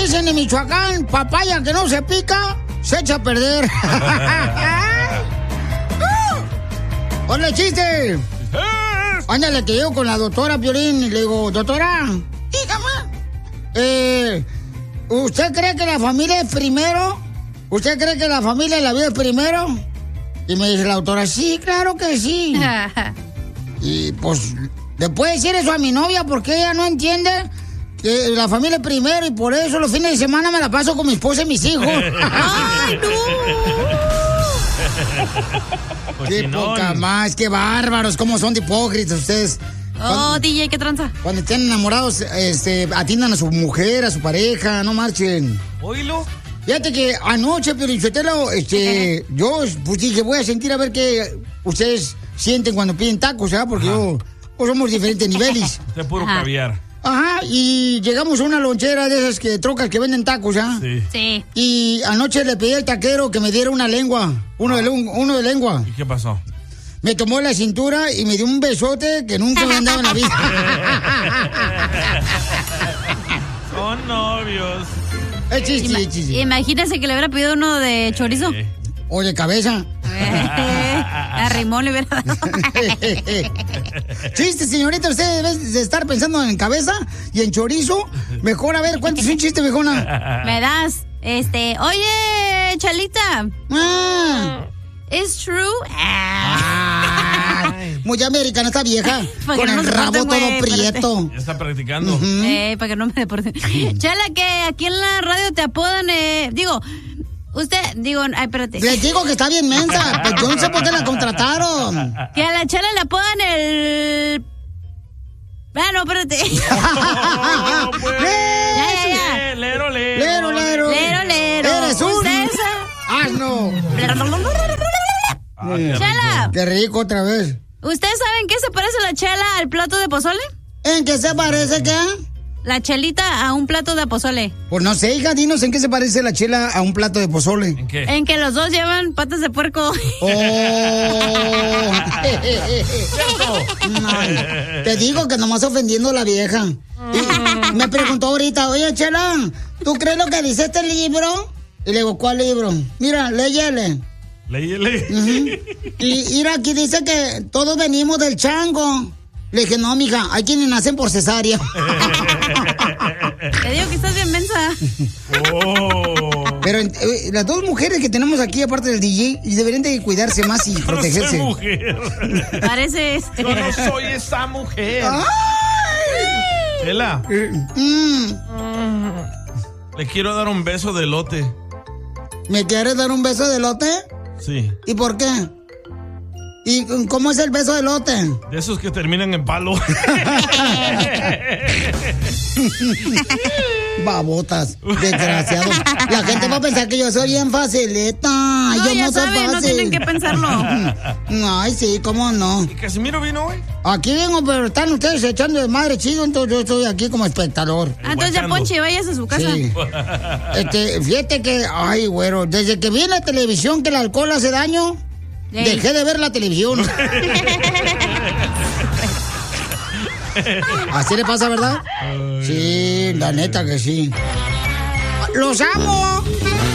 dicen en Michoacán, papaya que no se pica, se echa a perder. ¡Hola, chiste! Ándale, que llego con la doctora Piolín y le digo, doctora, dígame. ¿Usted cree que la familia es primero? ¿Usted cree que la familia y la vida es primero? Y me dice la doctora, sí, claro que sí. Y pues, ¿le puede decir eso a mi novia? Porque ella no entiende que la familia es primero y por eso los fines de semana me la paso con mi esposa y mis hijos. ¡Ay, no! ¡Qué poca más! ¡Qué bárbaros! ¿Cómo son de hipócritas ustedes? DJ, ¿qué tranza? Cuando estén enamorados, atiendan a su mujer, a su pareja, no marchen. ¿Oílo? Fíjate que anoche, Piolichotelo, yo pues dije, voy a sentir a ver qué ustedes sienten cuando piden tacos, ¿sabes? Porque pues somos diferentes niveles. De puro caviar. Ajá, y llegamos a una lonchera de esas trocas que venden tacos, ¿ya? Sí. Y anoche le pedí al taquero que me diera una lengua, uno de lengua. ¿Y qué pasó? Me tomó la cintura y me dio un besote que nunca me han dado en la vida. Son novios. Es chiste. Imagínese que le hubiera pedido uno de chorizo. O de cabeza. A Rimón le hubiera dado. Chiste, señorita, usted debe de estar pensando en cabeza y en chorizo. Mejor, a ver, cuéntese un chiste, viejona. Me das, oye, Chalita. ¿Es true? Muy americana esta vieja. Porque con no el se rabo porten, todo güey, prieto. Ya está practicando. Para que no me deporten. Chala, que aquí en la radio te apodan, espérate. Les digo que está bien mensa. Pues yo no sé por qué la contrataron. Que a la Chala le apodan el... no, espérate. No, pues. Ya. Lero. Eres un asno. Chala. Qué rico otra vez. ¿Ustedes saben qué se parece la chela al plato de pozole? ¿En qué se parece qué? La chelita a un plato de pozole. Pues no sé, hija, dinos en qué se parece la chela a un plato de pozole. ¿En qué? En que los dos llevan patas de puerco. Te digo que nomás ofendiendo a la vieja. Y me preguntó ahorita, oye, Chela, ¿tú crees lo que dice este libro? Y le digo, ¿cuál libro? Mira, léyele. Y mira, aquí dice que todos venimos del chango. Le dije, no, mija, hay quienes nacen por cesárea. Te digo que estás bien mensa. Pero las dos mujeres que tenemos aquí, aparte del DJ, deberían de cuidarse más y protegerse. No soy mujer. Pareces. Yo no soy esa mujer. Ela. Le quiero dar un beso de elote. ¿Me quieres dar un beso de elote? Sí. ¿Y por qué? ¿Y cómo es el beso de elote? De esos que terminan en palo. Babotas, desgraciados. La gente va a pensar que yo soy bien facilita. No, yo ya no soy saben, fácil. no tienen que pensarlo. Ay, sí, cómo no. ¿Y Casimiro vino hoy? Aquí vengo, pero están ustedes echando de madre chido, entonces yo estoy aquí como espectador. Entonces ya Ponche, vayas a su casa. Sí. Fíjate que, ay, güero, desde que vi en la televisión que el alcohol hace daño, dejé de ver la televisión. Así le pasa, ¿verdad? Sí, la neta que sí. ¡Los amo!